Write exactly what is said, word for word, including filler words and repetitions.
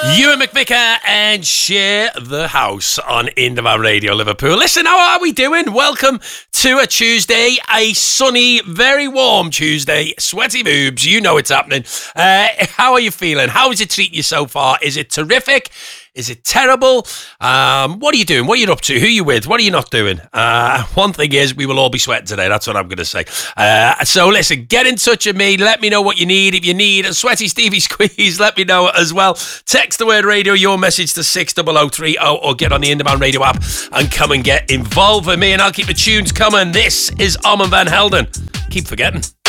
Ewan McVicker and Share the House on Indie Radio Liverpool. Listen, how are we doing? Welcome to a Tuesday, a sunny, very warm Tuesday. Sweaty boobs, you know it's happening. Uh, how are you feeling? How is it treating you so far? Is it terrific? Is it terrible? Um, what are you doing? What are you up to? Who are you with? What are you not doing? Uh, one thing is, we will all be sweating today. That's what I'm going to say. Uh, so listen, get in touch with me. Let me know what you need. If you need a sweaty Stevie squeeze, let me know as well. Text the word radio, your message to six oh oh three oh, or get on the Indie Radio app and come and get involved with me, and I'll keep the tunes coming. This is Armand Van Helden. Keep forgetting.